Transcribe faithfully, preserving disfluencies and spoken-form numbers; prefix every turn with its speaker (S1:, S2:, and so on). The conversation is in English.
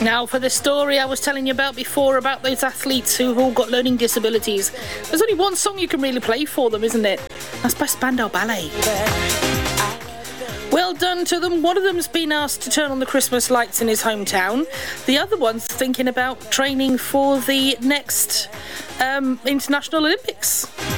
S1: Now, for the story I was telling you about before, about those athletes who've all got learning disabilities, there's only one song you can really play for them, isn't it? That's by Spandau Ballet. Well done to them. One of them's been asked to turn on the Christmas lights in his hometown. The other one's thinking about training for the next um, International Olympics.